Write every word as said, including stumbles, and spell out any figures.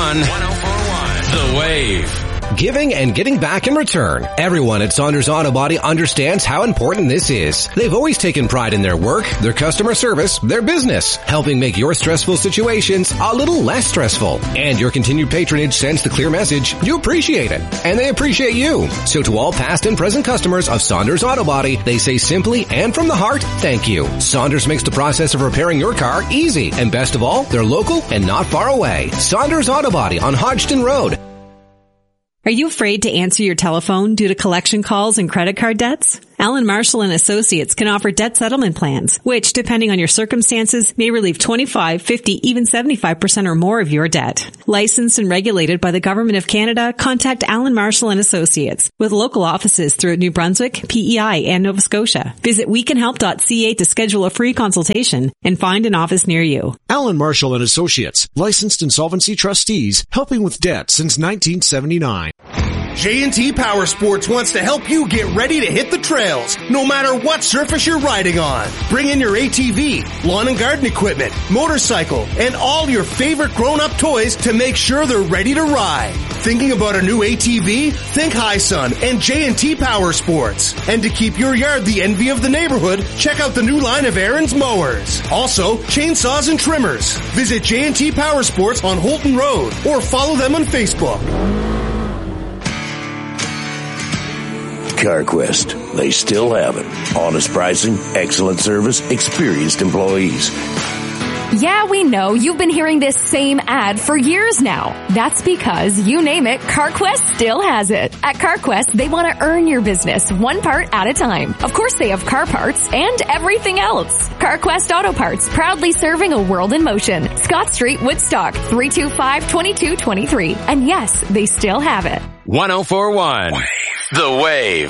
one. one oh four one. The Wave. Giving and getting back in return. Everyone at Saunders Auto Body understands how important this is. They've always taken pride in their work, their customer service, their business, helping make your stressful situations a little less stressful. And your continued patronage sends the clear message you appreciate it, and they appreciate you. So to all past and present customers of Saunders Auto Body, they say simply and from the heart, thank you. Saunders makes the process of repairing your car easy, and best of all, they're local and not far away. Saunders Auto Body on Hodgson Road. Are you afraid to answer your telephone due to collection calls and credit card debts? Allen Marshall and Associates can offer debt settlement plans, which, depending on your circumstances, may relieve twenty-five, fifty, even seventy-five percent or more of your debt. Licensed and regulated by the Government of Canada, contact Allen Marshall and Associates with local offices throughout New Brunswick, P E I, and Nova Scotia. Visit we can help dot c a to schedule a free consultation and find an office near you. Allen Marshall and Associates, licensed insolvency trustees, helping with debt since nineteen seventy-nine. J and T Power Sports wants to help you get ready to hit the trails, no matter what surface you're riding on. Bring in your A T V, lawn and garden equipment, motorcycle, and all your favorite grown-up toys to make sure they're ready to ride. Thinking about a new A T V? Think High Sun and J and T Power Sports. And to keep your yard the envy of the neighborhood, check out the new line of Aaron's mowers. Also, chainsaws and trimmers. Visit J and T Power Sports on Holton Road or follow them on Facebook. CarQuest. They still have it. Honest pricing, excellent service, experienced employees. Yeah, we know you've been hearing this same ad for years now. That's because, you name it, CarQuest still has it. At CarQuest, they want to earn your business one part at a time. Of course, they have car parts and everything else. CarQuest Auto Parts, proudly serving a world in motion. Scott Street, Woodstock, three two five, two two two three. And yes, they still have it. one oh four one. The Wave.